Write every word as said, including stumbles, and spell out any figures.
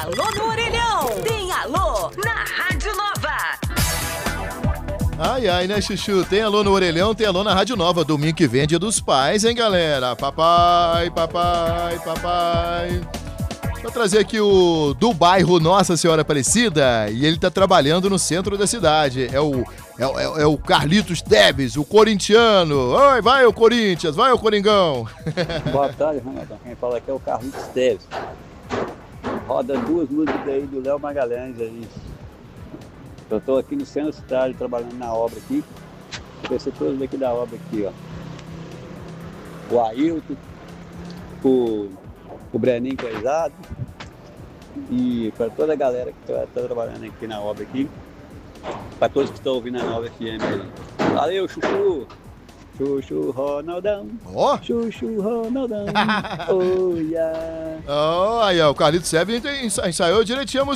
alô no orelhão. Tem alô na Rádio Nova. Ai, ai, né, Chuchu? Tem alô no orelhão, tem alô na Rádio Nova. Domingo que vem é dia dos pais, hein, galera? Papai, papai, papai. Vou trazer aqui o do bairro Nossa Senhora Aparecida e ele tá trabalhando no centro da cidade. É o, é, é, é o Carlitos Teves, o corintiano. Oi, vai o Corinthians, vai o Coringão. Boa tarde, Ronaldão. Quem fala aqui é o Carlitos Teves. Roda duas músicas aí do Léo Magalhães aí. Eu tô aqui no centro da cidade trabalhando na obra aqui. Vou ser todos daqui da obra aqui, ó. O Ailton, o, o Breninho Coisado e para toda a galera que está tá trabalhando aqui na obra aqui. Para todos que estão ouvindo a Nova F M aí. Valeu, Chuchu! Chuchu Ronaldão. Ó! Oh. Chuchu Ronaldão. Oh, yeah. Oh, aí, ó, o Carlitos Teves ensaiou direitinho a música.